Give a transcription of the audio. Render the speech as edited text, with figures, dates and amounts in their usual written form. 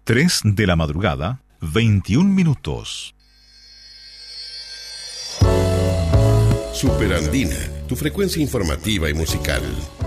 3 de la madrugada, 21 minutos. Superandina, tu frecuencia informativa y musical.